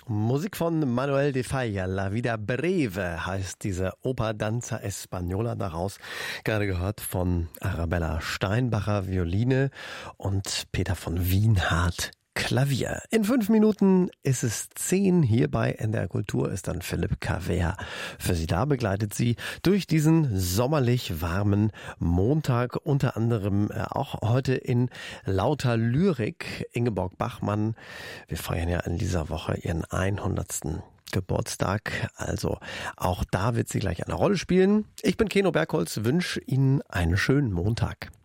Musik von Manuel de Falla, La Vida Breve heißt diese Oper Danza Española, daraus gerade gehört von Arabella Steinbacher Violine und Peter von Wienhardt Klavier. In 5 Minuten ist es 10. Hier bei NDR Kultur ist dann Philipp Cavert für Sie da, begleitet Sie durch diesen sommerlich warmen Montag, unter anderem auch heute in lauter Lyrik. Ingeborg Bachmann, wir feiern ja in dieser Woche ihren 100. Geburtstag, also auch da wird sie gleich eine Rolle spielen. Ich bin Keno Bergholz, wünsche Ihnen einen schönen Montag.